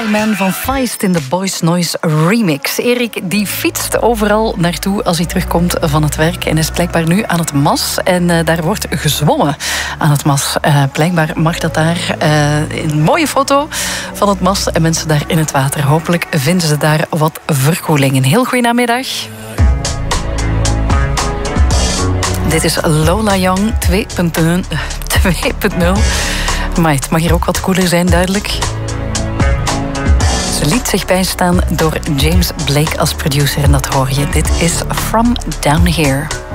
Man van Feist in de Boys Noise remix. Erik die fietst overal naartoe als hij terugkomt van het werk en is blijkbaar nu aan het Mas. En daar wordt gezwommen aan het Mas. Blijkbaar mag dat daar. Een mooie foto van het Mas en mensen daar in het water. Hopelijk vinden ze daar wat verkoeling. Een heel goede namiddag. Dit is Lola Young 2.0. Maar het mag hier ook wat koeler zijn, duidelijk. Ze liet zich bijstaan door James Blake als producer en dat hoor je. Dit is From Down Here.